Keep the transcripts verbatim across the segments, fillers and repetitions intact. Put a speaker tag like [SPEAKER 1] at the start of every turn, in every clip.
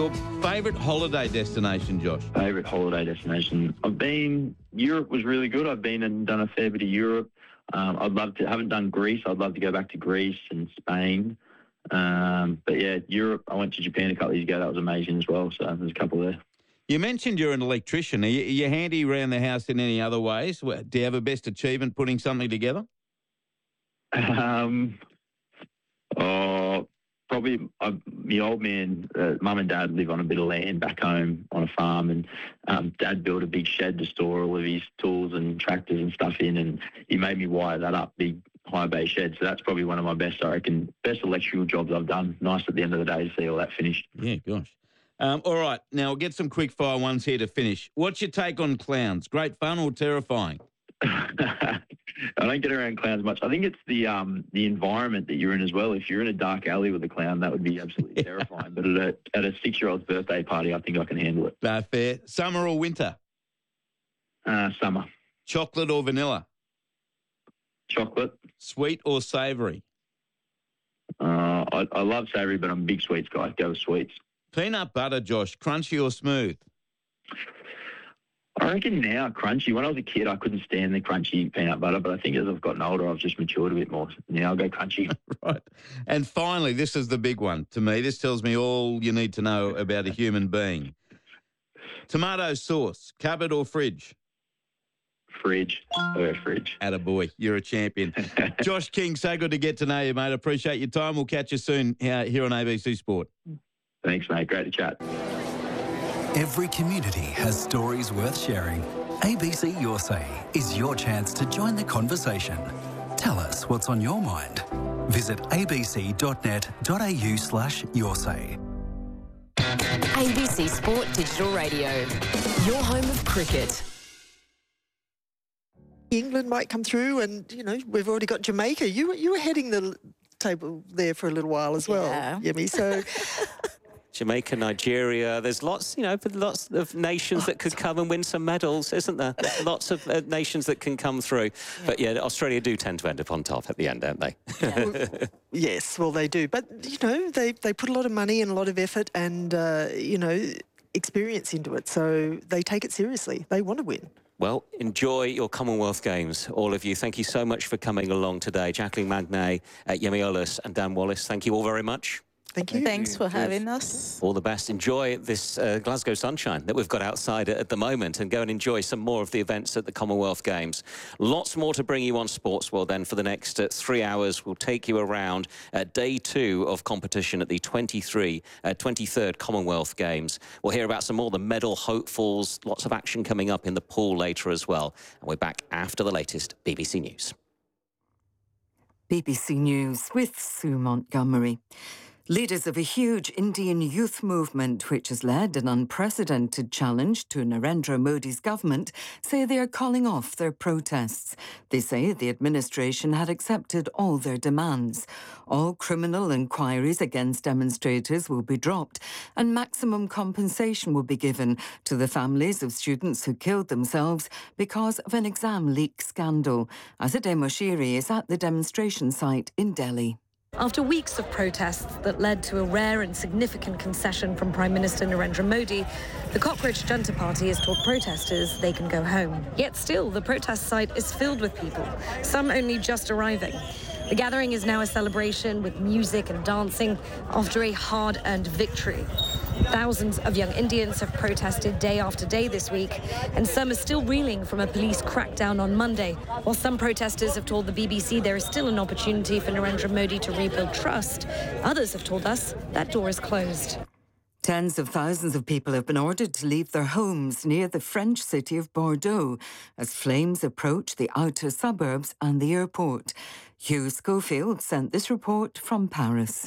[SPEAKER 1] Your favourite holiday destination, Josh?
[SPEAKER 2] Favourite holiday destination? I've been, Europe was really good. I've been and done a fair bit of Europe. Um, I'd love to, haven't done Greece. I'd love to go back to Greece and Spain. Um, but yeah, Europe, I went to Japan a couple of years ago. That was amazing as well. So there's a couple there.
[SPEAKER 1] You mentioned you're an electrician. Are you, are you handy around the house in any other ways? Do you have a best achievement putting something together?
[SPEAKER 2] Um, oh, probably uh, my old man, uh, mum and dad live on a bit of land back home on a farm, and um, dad built a big shed to store all of his tools and tractors and stuff in, and he made me wire that up, big high bay shed. So that's probably one of my best, I reckon, best electrical jobs I've done. Nice at the end of the day to see all that finished.
[SPEAKER 1] Yeah, gosh. Um, all right, now we'll get some quick fire ones here to finish. What's your take on clowns? Great fun or terrifying?
[SPEAKER 2] I don't get around clowns much. I think it's the um, the environment that you're in as well. If you're in a dark alley with a clown, that would be absolutely terrifying. But at a, at a six-year-old's birthday party, I think I can handle it.
[SPEAKER 1] No, fair. Summer or winter?
[SPEAKER 2] Uh, summer.
[SPEAKER 1] Chocolate or vanilla?
[SPEAKER 2] Chocolate.
[SPEAKER 1] Sweet or savoury?
[SPEAKER 2] Uh, I, I love savoury, but I'm a big sweets guy. Go with sweets.
[SPEAKER 1] Peanut butter, Josh, crunchy or smooth?
[SPEAKER 2] I reckon now crunchy. When I was a kid, I couldn't stand the crunchy peanut butter, but I think as I've gotten older, I've just matured a bit more. Now I'll go crunchy.
[SPEAKER 1] Right. And finally, this is the big one to me. This tells me all you need to know about a human being. Tomato sauce, cupboard or fridge?
[SPEAKER 2] Fridge. Oh, fridge.
[SPEAKER 1] Attaboy, you're a champion. Josh King, so good to get to know you, mate. Appreciate your time. We'll catch you soon here on A B C Sport.
[SPEAKER 2] Thanks, mate. Great to chat.
[SPEAKER 3] Every community has stories worth sharing. A B C Your Say is your chance to join the conversation. Tell us what's on your mind. Visit abc.net.au slash your say.
[SPEAKER 4] A B C Sport Digital Radio, your home of cricket.
[SPEAKER 5] England might come through, and, you know, we've already got Jamaica. You, were- you were heading the table there for a little while as well,
[SPEAKER 6] Yeah.
[SPEAKER 5] Yemi. So...
[SPEAKER 6] Jamaica, Nigeria, there's lots, you know, lots of nations that could come and win some medals, isn't there? There's lots of uh, nations that can come through. Yeah. But, yeah, Australia do tend to end up on top at the end, don't they?
[SPEAKER 5] Yeah. well, yes, well, they do. But, you know, they, they put a lot of money and a lot of effort and, uh, you know, experience into it. So they take it seriously. They want to win.
[SPEAKER 6] Well, enjoy your Commonwealth Games, all of you. Thank you so much for coming along today. Jacqueline Magnay, uh, Yemi Ollis and Dan Wallace, thank you all very much.
[SPEAKER 5] Thank you.
[SPEAKER 7] Thanks for having us.
[SPEAKER 6] All the best. Enjoy this uh, Glasgow sunshine that we've got outside at the moment, and go and enjoy some more of the events at the Commonwealth Games. Lots more to bring you on Sports World then for the next uh, three hours. We'll take you around uh, day two of competition at the twenty-three, uh, twenty-third Commonwealth Games. We'll hear about some more of the medal hopefuls, lots of action coming up in the pool later as well. And we're back after the latest B B C News.
[SPEAKER 8] B B C News with Sue Montgomery. Leaders of a huge Indian youth movement, which has led an unprecedented challenge to Narendra Modi's government, say they are calling off their protests. They say the administration had accepted all their demands. All criminal inquiries against demonstrators will be dropped, and maximum compensation will be given to the families of students who killed themselves because of an exam leak scandal. Azadeh Moshiri is at the demonstration site in Delhi.
[SPEAKER 9] After weeks of protests that led to a rare and significant concession from Prime Minister Narendra Modi, the Cockroach Junta Party has told protesters they can go home. Yet still, the protest site is filled with people, some only just arriving. The gathering is now a celebration with music and dancing after a hard-earned victory. Thousands of young Indians have protested day after day this week, and some are still reeling from a police crackdown on Monday. While some protesters have told the B B C there is still an opportunity for Narendra Modi to rebuild trust, others have told us that door is closed.
[SPEAKER 8] Tens of thousands of people have been ordered to leave their homes near the French city of Bordeaux as flames approach the outer suburbs and the airport. Hugh Schofield sent this report from Paris.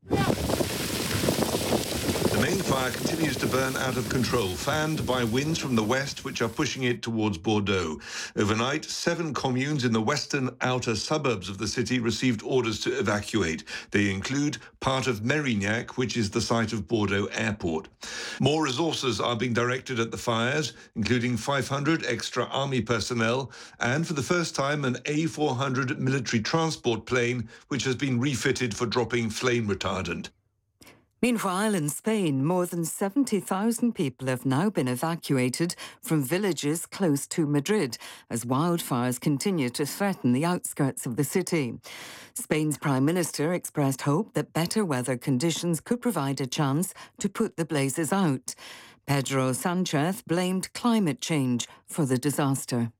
[SPEAKER 10] The main fire continues to burn out of control, fanned by winds from the west, which are pushing it towards Bordeaux. Overnight, seven communes in the western outer suburbs of the city received orders to evacuate. They include part of Mérignac, which is the site of Bordeaux Airport. More resources are being directed at the fires, including five hundred extra army personnel and, for the first time, an A four hundred military transport plane, which has been refitted for dropping flame retardant.
[SPEAKER 8] Meanwhile, in Spain, more than seventy thousand people have now been evacuated from villages close to Madrid as wildfires continue to threaten the outskirts of the city. Spain's Prime Minister expressed hope that better weather conditions could provide a chance to put the blazes out. Pedro Sanchez blamed climate change for the disaster.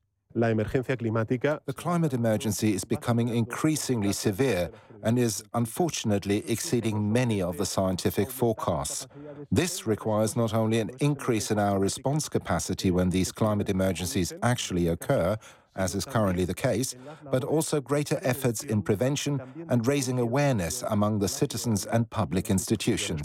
[SPEAKER 7] The climate emergency is becoming increasingly severe and is unfortunately exceeding many of the scientific forecasts. This requires not only an increase in our response capacity when these climate emergencies actually occur, as is currently the case, but also greater efforts in prevention and raising awareness among the citizens and public institutions.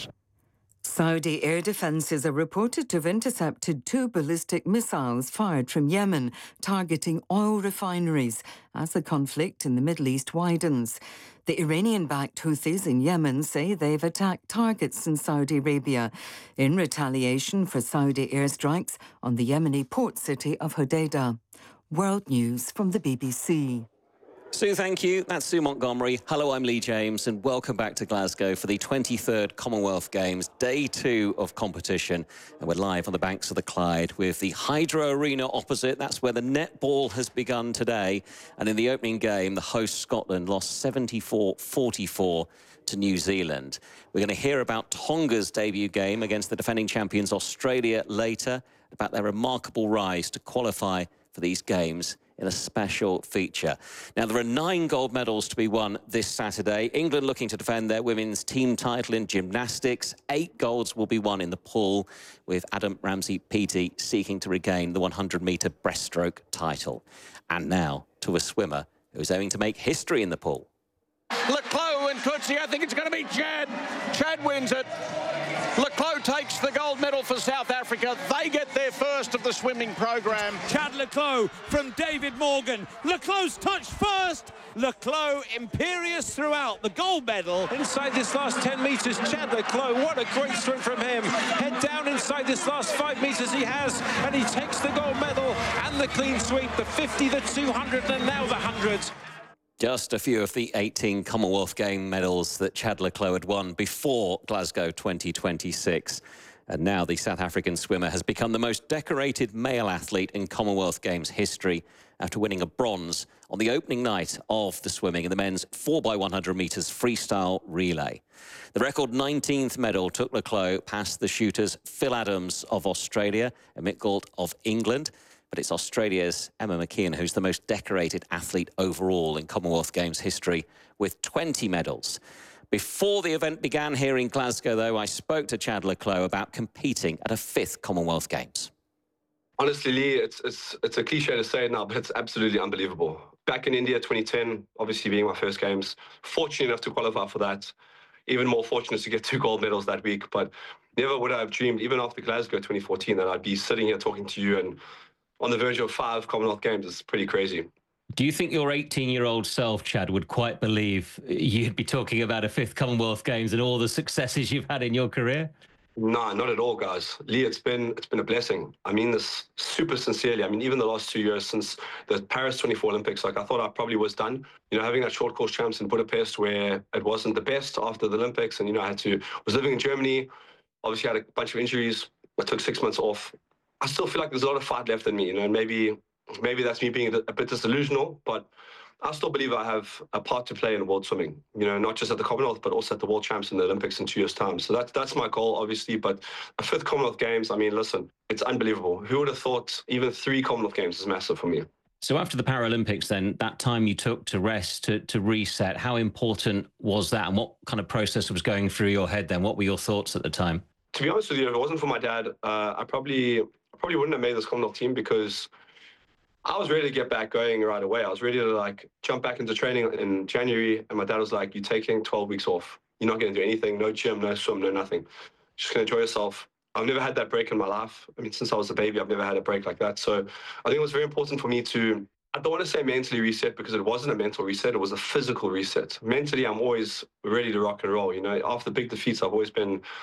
[SPEAKER 8] Saudi air defences are reported to have intercepted two ballistic missiles fired from Yemen, targeting oil refineries as the conflict in the Middle East widens. The Iranian-backed Houthis in Yemen say they've attacked targets in Saudi Arabia in retaliation for Saudi airstrikes on the Yemeni port city of Hodeidah. World News from the B B C.
[SPEAKER 6] Sue, thank you. That's Sue Montgomery. Hello, I'm Lee James, and welcome back to Glasgow for the twenty-third Commonwealth Games, day two of competition. And we're live on the banks of the Clyde with the Hydro Arena opposite. That's where the netball has begun today. And in the opening game, the host Scotland lost seventy-four forty-four to New Zealand. We're going to hear about Tonga's debut game against the defending champions Australia later, about their remarkable rise to qualify for these games in a special feature. Now, there are nine gold medals to be won this Saturday. England looking to defend their women's team title in gymnastics. Eight golds will be won in the pool, with Adam Ramsey-Peaty seeking to regain the one hundred metre breaststroke title. And now to a swimmer who's aiming to make history in the pool.
[SPEAKER 11] Leclos and Coetzee, I think it's going to be Chad. Chad wins it. Leclos takes the gold medal for South Africa. They get their first of the swimming program.
[SPEAKER 12] Chad Leclos from David Morgan. Leclos touched first. Leclos imperious throughout. The gold medal.
[SPEAKER 13] Inside this last ten metres, Chad Leclos, what a great swim from him. Head down inside this last five metres he has, and he takes the gold medal and the clean sweep, the fifty, the two hundred, and now the one hundred.
[SPEAKER 6] Just a few of the eighteen Commonwealth Game medals that Chad Leclos had won before Glasgow twenty twenty-six. And now the South African swimmer has become the most decorated male athlete in Commonwealth Games history after winning a bronze on the opening night of the swimming in the men's four by one hundred metres freestyle relay. The record nineteenth medal took Leclos past the shooters Phil Adams of Australia and Mick Galt of England. But it's Australia's Emma McKeon who's the most decorated athlete overall in Commonwealth Games history with twenty medals. Before the event began here in Glasgow, though, I spoke to Chad Leclos about competing at a fifth Commonwealth Games.
[SPEAKER 14] Honestly, Lee, it's, it's, it's a cliche to say it now, but it's absolutely unbelievable. Back in India twenty ten, obviously being my first Games, fortunate enough to qualify for that. Even more fortunate to get two gold medals that week, but never would I have dreamed, even after Glasgow twenty fourteen, that I'd be sitting here talking to you and on the verge of five Commonwealth Games. It's pretty crazy.
[SPEAKER 15] Do you think your eighteen-year-old self, Chad, would quite believe you'd be talking about a fifth Commonwealth Games and all the successes you've had in your career?
[SPEAKER 14] No, not at all, guys. Lee, it's been it's been a blessing. I mean this super sincerely. I mean, even the last two years since the Paris twenty-four Olympics, like I thought I probably was done. You know, having that short course champs in Budapest where it wasn't the best after the Olympics, and you know, I had to was living in Germany. Obviously, had a bunch of injuries. I took six months off. I still feel like there's a lot of fight left in me, you know, and maybe maybe that's me being a bit disillusional, but I still believe I have a part to play in world swimming, you know, not just at the Commonwealth, but also at the World Champs and the Olympics in two years' time. So that's, that's my goal, obviously, but a fifth Commonwealth Games, I mean, listen, it's unbelievable. Who would have thought even three Commonwealth Games is massive for me?
[SPEAKER 15] So after the Paralympics, then, that time you took to rest, to, to reset, how important was that? And what kind of process was going through your head then? What were your thoughts at the time?
[SPEAKER 14] To be honest with you, if it wasn't for my dad, uh, I probably... I probably wouldn't have made this Commonwealth team because I was ready to get back going right away. I was ready to like jump back into training in January, and my dad was like, "You're taking twelve weeks off. You're not going to do anything. No gym, no swim, no nothing. Just going to enjoy yourself." I've never had that break in my life. I mean, since I was a baby, I've never had a break like that. So I think it was very important for me to, I don't want to say mentally reset because it wasn't a mental reset. It was a physical reset. Mentally, I'm always ready to rock and roll. You know, after big defeats, I've always been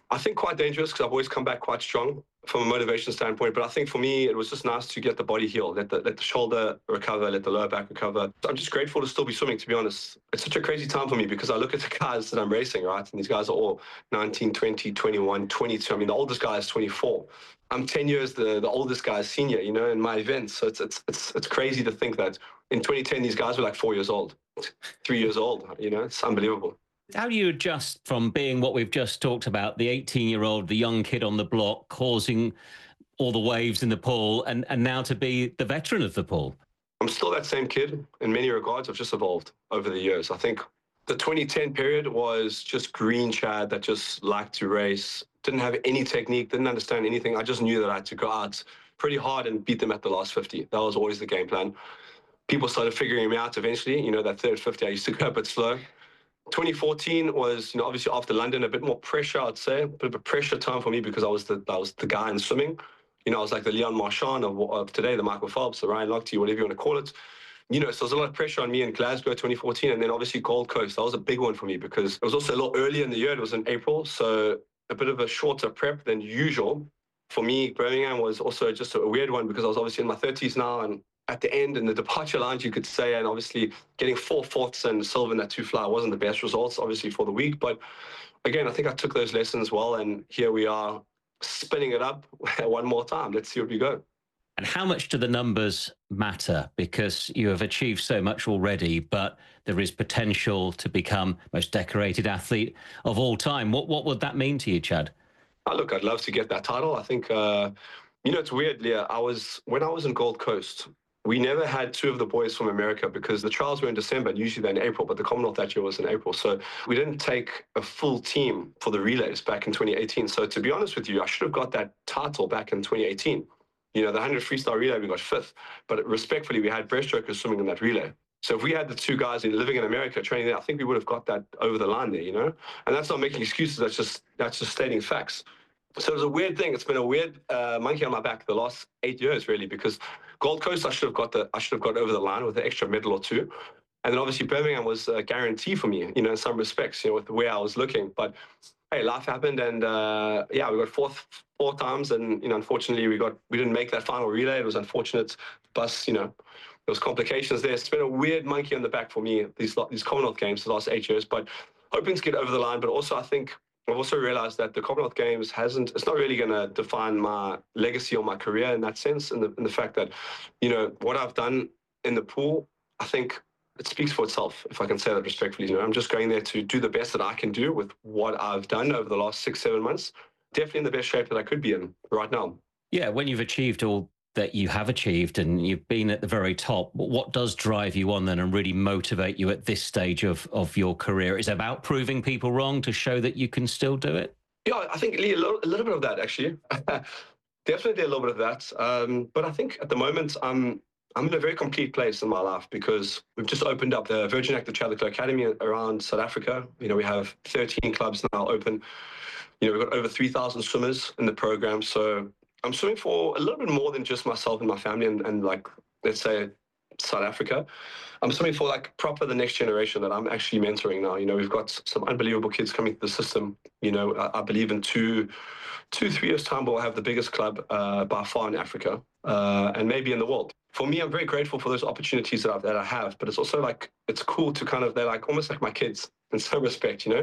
[SPEAKER 14] I think quite dangerous because I've always come back quite strong from a motivation standpoint. But I think for me, it was just nice to get the body healed, let the, let the shoulder recover, let the lower back recover. I'm just grateful to still be swimming, to be honest. It's such a crazy time for me because I look at the guys that I'm racing, right? And these guys are all nineteen, twenty, twenty-one, twenty-two. I mean, the oldest guy is twenty-four. I'm ten years the, the oldest guy is senior, you know, in my events. So it's, it's, it's, it's crazy to think that in twenty ten, these guys were like four years old, three years old, you know, it's unbelievable.
[SPEAKER 15] How do you adjust from being what we've just talked about, the eighteen-year-old, the young kid on the block, causing all the waves in the pool, and, and now to be the veteran of the pool?
[SPEAKER 14] I'm still that same kid in many regards. I've just evolved over the years. I think the twenty ten period was just green Chad that just liked to race, didn't have any technique, didn't understand anything. I just knew that I had to go out pretty hard and beat them at the last fifty. That was always the game plan. People started figuring me out eventually. You know, that third fifty, I used to go a bit slow. twenty fourteen was, you know, obviously after London, a bit more pressure, I'd say, a bit of a pressure time for me because I was the I was the guy in swimming. You know, I was like the Leon Marchand of, of today, the Michael Phelps, the Ryan Lochte, whatever you want to call it. You know, so there's a lot of pressure on me in Glasgow twenty fourteen, and then obviously Gold Coast. That was a big one for me because it was also a little earlier in the year. It was in April, so a bit of a shorter prep than usual. For me, Birmingham was also just a weird one because I was obviously in my thirties now, and at the end in the departure lounge, you could say, and obviously getting four fourths and silver in that two fly wasn't the best results, obviously, for the week. But again, I think I took those lessons well, and here we are spinning it up one more time. Let's see where we go.
[SPEAKER 15] And how much do the numbers matter? Because you have achieved so much already, but there is potential to become most decorated athlete of all time. What what would that mean to you, Chad?
[SPEAKER 14] Oh, look, I'd love to get that title. I think, uh, you know, it's weird, Leah. I was, when I was in Gold Coast, we never had two of the boys from America because the trials were in December and usually they're in April, but the Commonwealth that year was in April. So we didn't take a full team for the relays back in twenty eighteen. So to be honest with you, I should have got that title back in twenty eighteen. You know, the one hundred freestyle relay, we got fifth. But respectfully, we had breaststrokers swimming in that relay. So if we had the two guys living in America training there, I think we would have got that over the line there, you know? And that's not making excuses. That's just that's just stating facts. So it was a weird thing. It's been a weird uh, monkey on my back the last eight years, really, because Gold Coast, I should have got the I should have got over the line with an extra medal or two. And then obviously Birmingham was a guarantee for me, you know, in some respects, you know, with the way I was looking. But hey, life happened, and uh, yeah, we got fourth four times, and you know, unfortunately, we got we didn't make that final relay. It was unfortunate, bus, you know, there was complications there. It's been a weird monkey on the back for me these these Commonwealth Games the last eight years, but hoping to get over the line. But also, I think I've also realized that the Commonwealth Games hasn't, it's not really going to define my legacy or my career in that sense, in the, in the fact that, you know, what I've done in the pool, I think it speaks for itself, if I can say that respectfully. You know, I'm just going there to do the best that I can do with what I've done over the last six, seven months. Definitely in the best shape that I could be in right now. Yeah,
[SPEAKER 15] when you've achieved all that you have achieved and you've been at the very top, what does drive you on then and really motivate you at this stage of, of your career? Is it about proving people wrong to show that you can still do it?
[SPEAKER 14] Yeah, I think, Lee, a little, a little bit of that, actually. Definitely a little bit of that. Um, but I think at the moment, I'm, I'm in a very complete place in my life because we've just opened up the Virgin Active Chad le Clos Academy around South Africa. You know, we have thirteen clubs now open. You know, we've got over three thousand swimmers in the program. So I'm swimming for a little bit more than just myself and my family and, and like, let's say, South Africa. I'm swimming for like proper the next generation that I'm actually mentoring now. You know, we've got some unbelievable kids coming to the system. You know, I, I believe in two, two, three years' time, we'll have the biggest club uh, by far in Africa uh, and maybe in the world. For me, I'm very grateful for those opportunities that, I've, that I have, but it's also like, it's cool to kind of, they're like almost like my kids in some respect, you know?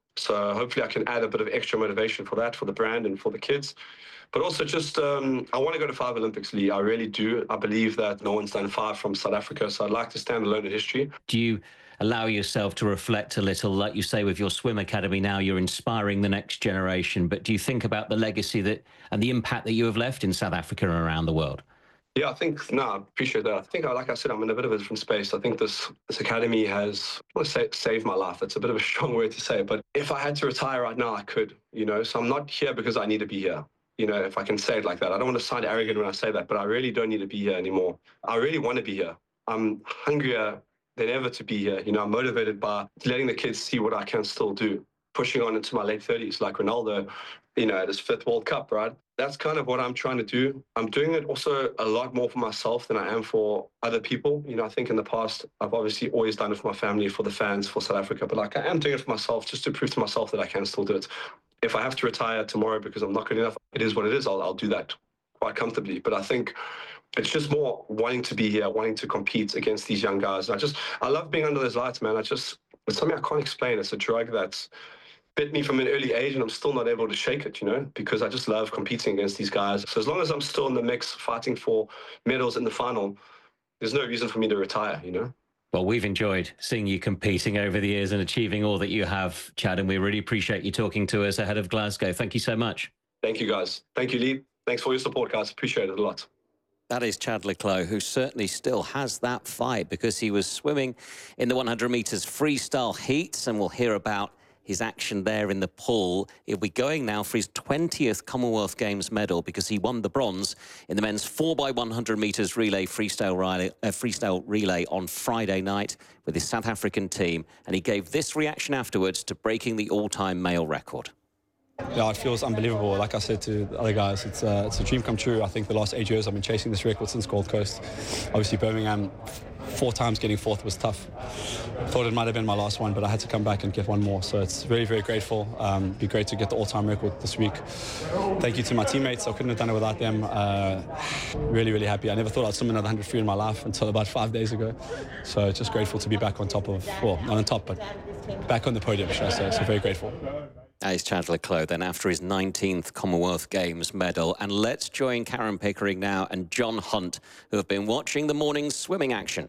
[SPEAKER 14] So hopefully I can add a bit of extra motivation for that, for the brand and for the kids. But also just, um, I want to go to five Olympics, Lee. I really do. I believe that no one's done five from South Africa, so I'd like to stand alone in history.
[SPEAKER 15] Do you allow yourself to reflect a little, like you say, with your swim academy now, you're inspiring the next generation, but do you think about the legacy that and the impact that you have left in South Africa and around the world?
[SPEAKER 14] Yeah, I think, no, I appreciate that. I think, like I said, I'm in a bit of a different space. I think this this academy has, I want to say, saved my life. It's a bit of a strong word to say, but if I had to retire right now, I could, you know, so I'm not here because I need to be here. You know, if I can say it like that. I don't want to sound arrogant when I say that, but I really don't need to be here anymore. I really want to be here. I'm hungrier than ever to be here. You know, I'm motivated by letting the kids see what I can still do, pushing on into my late thirties, like Ronaldo, you know, at his fifth World Cup, right? That's kind of what I'm trying to do. I'm doing it also a lot more for myself than I am for other people. You know, I think in the past, I've obviously always done it for my family, for the fans, for South Africa, but like I am doing it for myself just to prove to myself that I can still do it. if I have to retire tomorrow because I'm not good enough, it is what it is. I'll, I'll do that quite comfortably. But I think it's just more wanting to be here, wanting to compete against these young guys. And I just, I love being under those lights, man. I just, it's something I can't explain. It's a drug that's bit me from an early age, and I'm still not able to shake it, you know, because I just love competing against these guys. So as long as I'm still in the mix, fighting for medals in the final, there's no reason for me to retire, you know.
[SPEAKER 15] Well, we've enjoyed seeing you competing over the years and achieving all that you have, Chad, and we really appreciate you talking to us ahead of Glasgow. Thank you so much.
[SPEAKER 14] Thank you, guys. Thank you, Lee. Thanks for your support, guys. Appreciate it a lot.
[SPEAKER 6] That is Chad le Clos, who certainly still has that fight because he was swimming in the one hundred metres freestyle heats, and we'll hear about his action there in the pool. He'll be going now for his twentieth Commonwealth Games medal because he won the bronze in the men's four by one hundred metres relay freestyle relay, uh, freestyle relay on Friday night with his South African team, and he gave this reaction afterwards to breaking the all-time male record.
[SPEAKER 16] Yeah, it feels unbelievable. Like I said to the other guys, it's, uh, it's a dream come true. I think the last eight years I've been chasing this record since Gold Coast. Obviously Birmingham, four times getting fourth was tough. Thought it might have been my last one, but I had to come back and get one more. So it's very, very grateful. Um, it'd be great to get the all-time record this week. Thank you to my teammates. I couldn't have done it without them. Uh, really, really happy. I never thought I'd swim another one hundred free in my life until about five days ago. So just grateful to be back on top of, well, not on top, but back on the podium, should I say. So very grateful.
[SPEAKER 6] That is Chad le Clos then after his nineteenth Commonwealth Games medal. And let's join Karen Pickering now and John Hunt, who have been watching the morning's swimming action.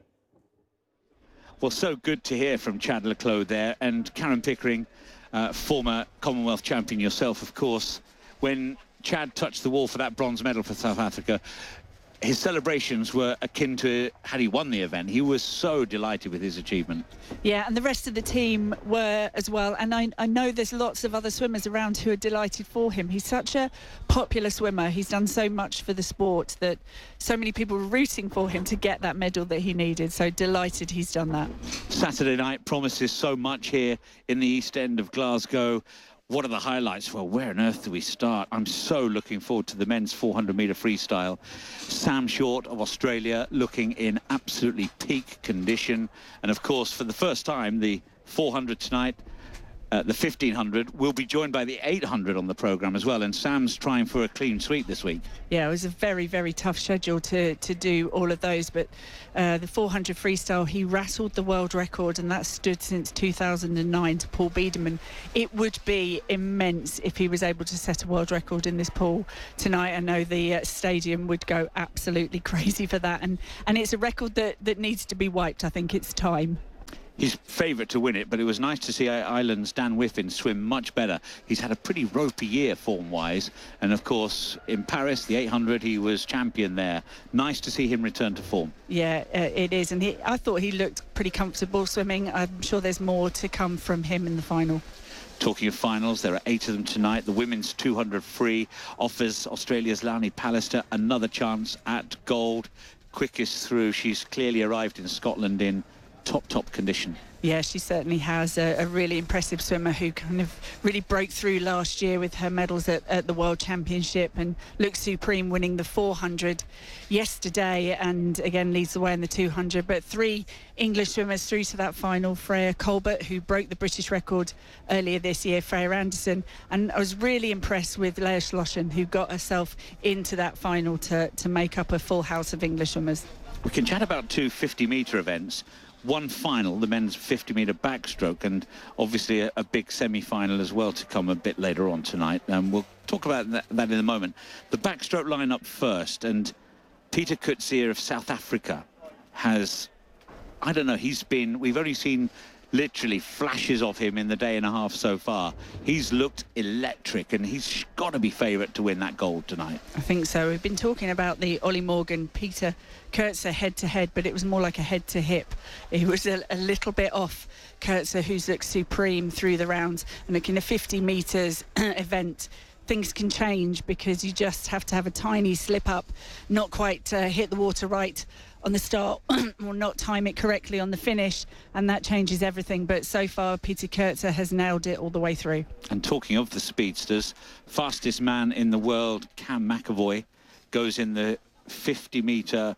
[SPEAKER 12] Well, so good to hear from Chad le Clos there. And Karen Pickering, uh, former Commonwealth champion yourself, of course. When Chad touched the wall for that bronze medal for South Africa, his celebrations were akin to had he won the event. He was so delighted with his achievement.
[SPEAKER 17] Yeah, and the rest of the team were as well. And I, I know there's lots of other swimmers around who are delighted for him. He's such a popular swimmer. He's done so much for the sport that so many people were rooting for him to get that medal that he needed. So delighted he's done that.
[SPEAKER 12] Saturday night promises so much here in the East End of Glasgow. What are the highlights? Well, where on earth do we start? I'm so looking forward to the men's four hundred metre freestyle. Sam Short of Australia looking in absolutely peak condition. And of course, for the first time, the four hundred tonight, uh, the fifteen hundred, will be joined by the eight hundred on the programme as well. And Sam's trying for a clean sweep this week.
[SPEAKER 17] Yeah, it was a very, very tough schedule to, to do all of those. But uh, the four hundred freestyle, he rattled the world record, and that stood since two thousand nine to Paul Biederman. It would be immense if he was able to set a world record in this pool tonight. I know the uh, stadium would go absolutely crazy for that. And, and it's a record that, that needs to be wiped. I think it's time.
[SPEAKER 12] He's favourite to win it, but it was nice to see Ireland's Dan Whiffin swim much better. He's had a pretty ropey year form-wise, and of course in Paris, the eight hundred, he was champion there. Nice to see him return to form.
[SPEAKER 17] Yeah, uh, it is, and he, I thought he looked pretty comfortable swimming. I'm sure there's more to come from him in the final.
[SPEAKER 12] Talking of finals, there are eight of them tonight. The women's two hundred free offers Australia's Launi Pallister another chance at gold. Quickest through. She's clearly arrived in Scotland in top, top condition.
[SPEAKER 17] Yeah, she certainly has. A, a really impressive swimmer who kind of really broke through last year with her medals at, at the World Championship and looked supreme winning the four hundred yesterday, and again leads the way in the two hundred. But three English swimmers through to that final. Freya Colbert, who broke the British record earlier this year, Freya Anderson, and I was really impressed with Leah Schlossen, who got herself into that final to, to make up a full house of English swimmers.
[SPEAKER 12] We can chat about two fifty metre events. One final, the men's fifty metre backstroke, and obviously a, a big semi-final as well to come a bit later on tonight. And um, we'll talk about that, that in a moment. The backstroke lineup first, and Peter Coetzee of South Africa has, I don't know, he's been, we've only seen literally flashes of him in the day and a half so far. He's looked electric, and he's got to be favourite to win that gold tonight.
[SPEAKER 17] I think so. We've been talking about the Ollie Morgan, Peter Coetzee head-to-head, but it was more like a head-to-hip. He was a, a little bit off Coetzee, who's looked supreme through the rounds. And like in a fifty metres event, things can change because you just have to have a tiny slip-up, not quite uh, hit the water right on the start or not time it correctly on the finish, and that changes everything. But so far, Peter Coetzee has nailed it all the way through.
[SPEAKER 12] And talking of the speedsters, fastest man in the world, Cam McAvoy, goes in the fifty metre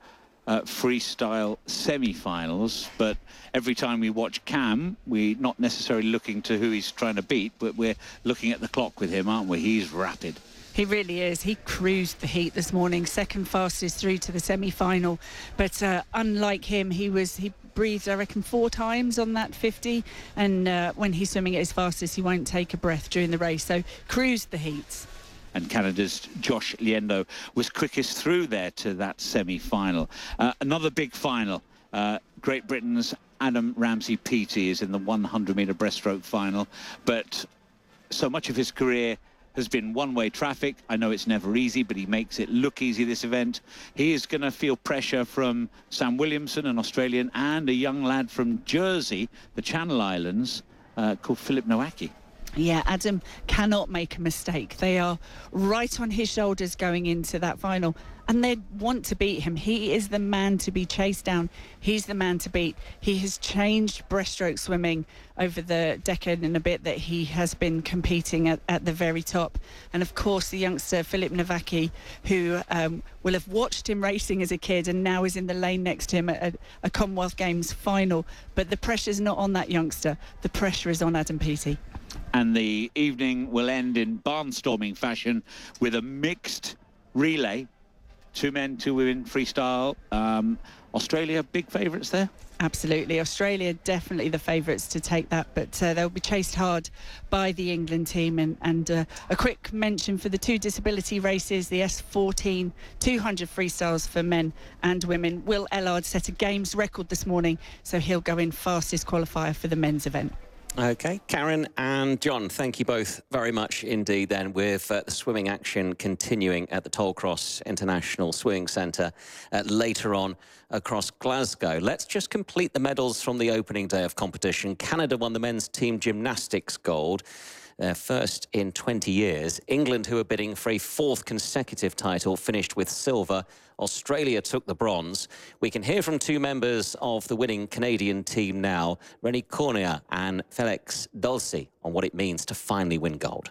[SPEAKER 12] uh, freestyle semi-finals, but every time we watch Cam, we're not necessarily looking to who he's trying to beat, but we're looking at the clock with him, aren't we? He's rapid.
[SPEAKER 17] He really is. He cruised the heat this morning, second fastest through to the semi-final. But uh, unlike him, he was he breathed, I reckon, four times on that fifty. And uh, when he's swimming at his fastest, he won't take a breath during the race. So cruised the heats.
[SPEAKER 12] And Canada's Josh Liendo was quickest through there to that semi-final. Uh, another big final. Uh, Great Britain's Adam Ramsey-Peaty is in the hundred metre breaststroke final. But so much of his career has been one-way traffic. I know it's never easy, but he makes it look easy this event. He is going to feel pressure from Sam Williamson, an Australian, and a young lad from Jersey, the Channel Islands, uh, called Philip Nowacki.
[SPEAKER 17] Yeah, Adam cannot make a mistake. They are right on his shoulders going into that final, and they want to beat him. He is the man to be chased down. He's the man to beat. He has changed breaststroke swimming over the decade and a bit that he has been competing at, at the very top. And of course, the youngster Philip Nowacki, who um, will have watched him racing as a kid and now is in the lane next to him at a, a Commonwealth Games final. But the pressure's not on that youngster. The pressure is on Adam Peaty.
[SPEAKER 12] And the evening will end in barnstorming fashion with a mixed relay. Two men, two women, freestyle. Um, Australia, big favourites there?
[SPEAKER 17] Absolutely. Australia definitely the favourites to take that, but uh, they'll be chased hard by the England team. And, and uh, a quick mention for the two disability races, the S fourteen two hundred freestyles for men and women. Will Ellard set a games record this morning, so he'll go in fastest qualifier for the men's event.
[SPEAKER 6] OK, Karen and John, thank you both very much indeed then, with uh, the swimming action continuing at the Tollcross International Swimming Centre uh, later on across Glasgow. Let's just complete the medals from the opening day of competition. Canada won the men's team gymnastics gold, their first in twenty years. England, who are bidding for a fourth consecutive title, finished with silver. Australia took the bronze. We can hear from two members of the winning Canadian team now, Rennie Cormier and Felix Dulcie, on what it means to finally win gold.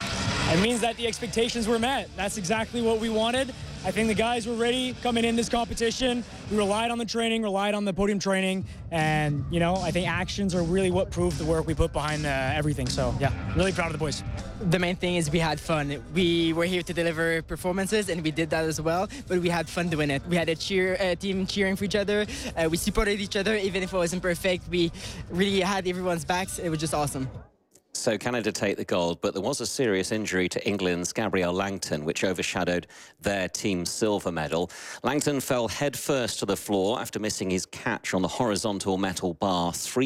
[SPEAKER 18] It means that the expectations were met. That's exactly what we wanted. I think the guys were ready coming in this competition. We relied on the training, relied on the podium training, and, you know, I think actions are really what proved the work we put behind uh, everything. So, yeah, really proud of the boys.
[SPEAKER 19] The main thing is we had fun. We were here to deliver performances, and we did that as well, but we had fun doing it. We had a cheer uh, team cheering for each other. Uh, we supported each other, even if it wasn't perfect. We really had everyone's backs. It was just awesome.
[SPEAKER 6] So Canada take the gold, but there was a serious injury to England's Gabrielle Langton, which overshadowed their team's silver medal. Langton fell headfirst to the floor after missing his catch on the horizontal metal bar. Three